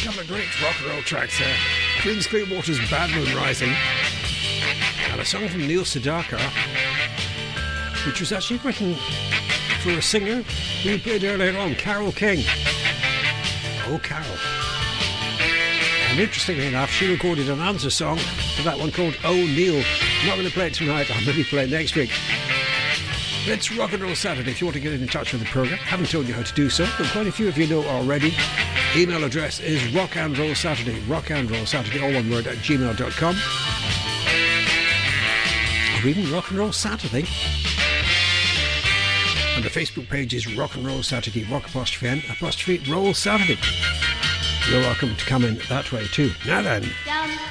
couple of great rock and roll tracks there. Creedence Clearwater's Bad Moon Rising, and a song from Neil Sedaka, which was actually written for a singer we played earlier on, Carole King. Oh, Carol. And interestingly enough, she recorded an answer song to that one called Oh, Neil. I'm not going to play it tonight, I'll maybe play it next week. It's Rock and Roll Saturday. If you want to get in touch with the programme, haven't told you how to do so, but quite a few of you know already. Email address is rockandrollsaturday, all one word, at gmail.com. Or even Rock and Roll Saturday. And the Facebook page is Rock and Roll Saturday, rock apostrophe N apostrophe roll Saturday. You're welcome to come in that way too. Now then.